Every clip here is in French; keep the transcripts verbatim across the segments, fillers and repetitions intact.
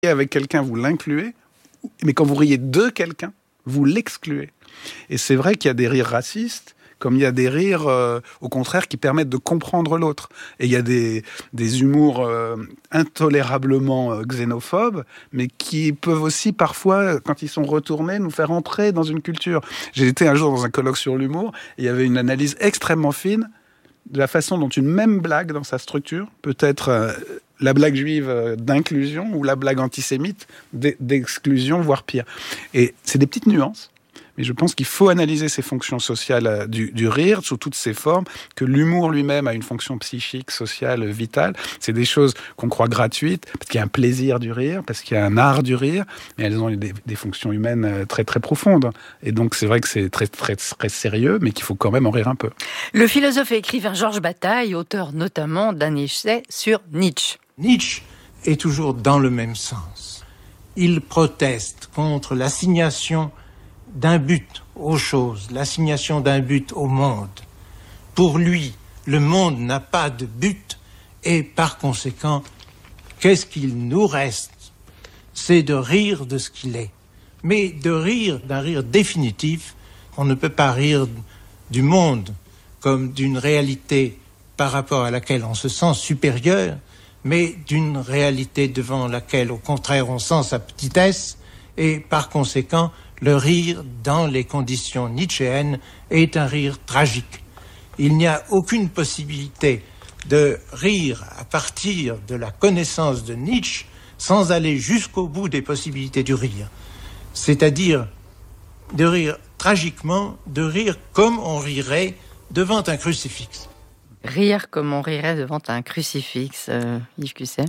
avec quelqu'un, vous l'incluez, mais quand vous riez de quelqu'un, vous l'excluez. Et c'est vrai qu'il y a des rires racistes, comme il y a des rires, euh, au contraire, qui permettent de comprendre l'autre. Et il y a des, des humours euh, intolérablement euh, xénophobes, mais qui peuvent aussi, parfois, quand ils sont retournés, nous faire entrer dans une culture. J'ai été un jour dans un colloque sur l'humour, et il y avait une analyse extrêmement fine de la façon dont une même blague, dans sa structure, peut être euh, la blague juive euh, d'inclusion ou la blague antisémite d'exclusion, voire pire. Et c'est des petites nuances. Mais je pense qu'il faut analyser ces fonctions sociales du, du rire sous toutes ses formes, que l'humour lui-même a une fonction psychique, sociale, vitale. C'est des choses qu'on croit gratuites, parce qu'il y a un plaisir du rire, parce qu'il y a un art du rire, mais elles ont des, des fonctions humaines très très profondes. Et donc c'est vrai que c'est très, très, très sérieux, mais qu'il faut quand même en rire un peu. Le philosophe et écrivain Georges Bataille, auteur notamment d'un essai sur Nietzsche. Nietzsche est toujours dans le même sens. Il proteste contre l'assignation d'un but aux choses, l'assignation d'un but au monde. Pour lui, le monde n'a pas de but et par conséquent, qu'est-ce qu'il nous reste? C'est de rire de ce qu'il est. Mais de rire d'un rire définitif, on ne peut pas rire du monde comme d'une réalité par rapport à laquelle on se sent supérieur, mais d'une réalité devant laquelle, au contraire, on sent sa petitesse et par conséquent, le rire, dans les conditions nietzschéennes, est un rire tragique. Il n'y a aucune possibilité de rire à partir de la connaissance de Nietzsche sans aller jusqu'au bout des possibilités du rire. C'est-à-dire de rire tragiquement, de rire comme on rirait devant un crucifix. Rire comme on rirait devant un crucifix, euh, Yves Cusset.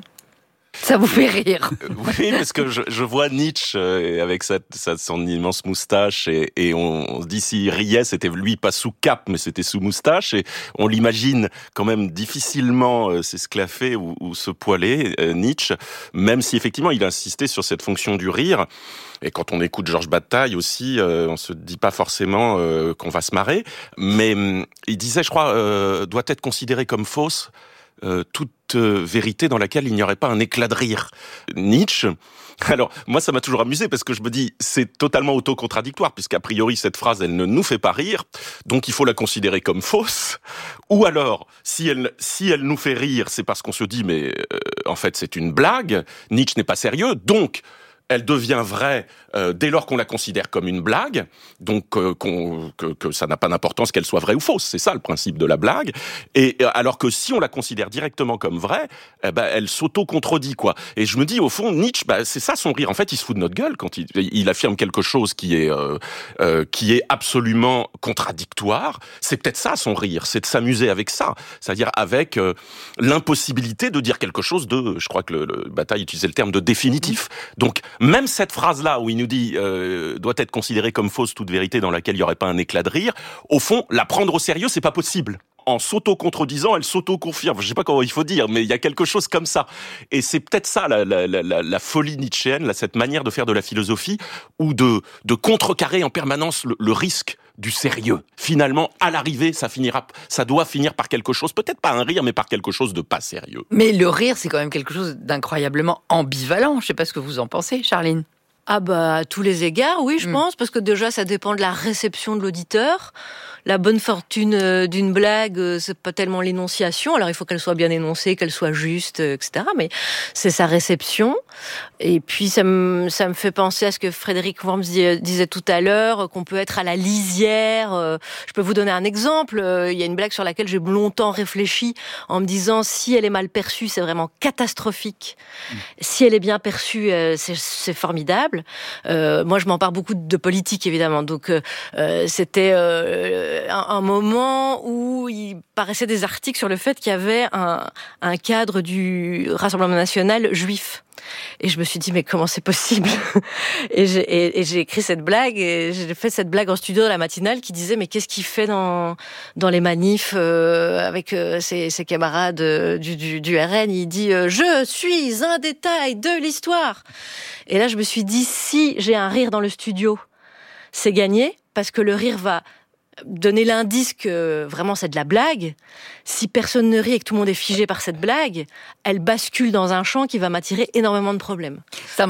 Ça vous fait rire? Oui, parce que je, je vois Nietzsche euh, avec sa, sa, son immense moustache et, et on, on se dit s'il riait, c'était lui pas sous cape, mais c'était sous moustache et on l'imagine quand même difficilement euh, s'esclaffer ou, ou se poiler, euh, Nietzsche, même si effectivement il insistait sur cette fonction du rire. Et quand on écoute Georges Bataille aussi, euh, on se dit pas forcément euh, qu'on va se marrer, mais euh, il disait, je crois, euh, doit être considéré comme fausse Euh, toute euh, vérité dans laquelle il n'y aurait pas un éclat de rire. Nietzsche, alors moi ça m'a toujours amusé parce que je me dis c'est totalement autocontradictoire puisqu'a priori cette phrase elle ne nous fait pas rire, donc il faut la considérer comme fausse, ou alors si elle, si elle nous fait rire c'est parce qu'on se dit mais euh, en fait c'est une blague, Nietzsche n'est pas sérieux, donc elle devient vraie euh, dès lors qu'on la considère comme une blague, donc euh, qu'on, que, que ça n'a pas d'importance qu'elle soit vraie ou fausse, c'est ça le principe de la blague, et alors que si on la considère directement comme vraie, eh ben, elle s'auto-contredit, quoi. Et je me dis, au fond, Nietzsche, bah, c'est ça son rire, en fait il se fout de notre gueule quand il, il affirme quelque chose qui est, euh, euh, qui est absolument contradictoire, c'est peut-être ça son rire, c'est de s'amuser avec ça, c'est-à-dire avec euh, l'impossibilité de dire quelque chose de, je crois que le, le Bataille utilisait le terme de définitif, donc même cette phrase-là où il nous dit euh, doit être considérée comme fausse toute vérité dans laquelle il n'y aurait pas un éclat de rire, au fond, la prendre au sérieux, c'est pas possible. En s'auto-contredisant, elle s'auto-confirme. Je sais pas comment il faut dire, mais il y a quelque chose comme ça. Et c'est peut-être ça la, la, la, la folie nietzschéenne, là, cette manière de faire de la philosophie, ou de, de contrecarrer en permanence le, le risque du sérieux. Finalement, à l'arrivée, ça finira, ça doit finir par quelque chose, peut-être pas un rire, mais par quelque chose de pas sérieux. Mais le rire, c'est quand même quelque chose d'incroyablement ambivalent. Je sais pas ce que vous en pensez, Charline. Ah bah, à tous les égards, oui, je Mm. pense, parce que déjà, ça dépend de la réception de l'auditeur. La bonne fortune euh, d'une blague, euh, c'est pas tellement l'énonciation. Alors, il faut qu'elle soit bien énoncée, qu'elle soit juste, euh, et cetera. Mais c'est sa réception. Et puis, ça me, ça me fait penser à ce que Frédéric Worms dis- disait tout à l'heure, qu'on peut être à la lisière. Euh, je peux vous donner un exemple. Euh, il y a une blague sur laquelle j'ai longtemps réfléchi en me disant, si elle est mal perçue, c'est vraiment catastrophique. Mm. Si elle est bien perçue, euh, c'est, c'est formidable. Euh, moi, je m'empare beaucoup de politique, évidemment. Donc, euh, c'était euh, un, un moment où il paraissait des articles sur le fait qu'il y avait un, un cadre du Rassemblement national juif. Et je me suis dit, mais comment c'est possible? et, j'ai, et, et j'ai écrit cette blague, et j'ai fait cette blague en studio dans la matinale qui disait, mais qu'est-ce qu'il fait dans, dans les manifs euh, avec euh, ses, ses camarades euh, du, du, du R N? Il dit, euh, je suis un détail de l'histoire. Et là, je me suis dit, si j'ai un rire dans le studio, c'est gagné, parce que le rire va donner l'indice que vraiment c'est de la blague. Si personne ne rit et que tout le monde est figé par cette blague, elle bascule dans un champ qui va m'attirer énormément de problèmes. Ça